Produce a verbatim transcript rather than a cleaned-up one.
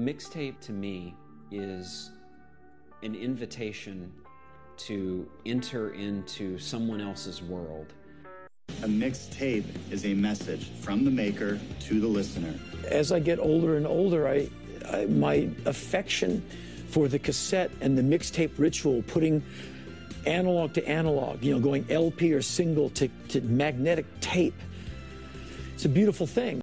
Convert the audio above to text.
Mixtape to me is an invitation to enter into someone else's world. A mixtape is a message from the maker to the listener. As I get older and older, I, I my affection for the cassette and the mixtape ritual, putting analog to analog, you know, going L P or single to, to magnetic tape. It's a beautiful thing.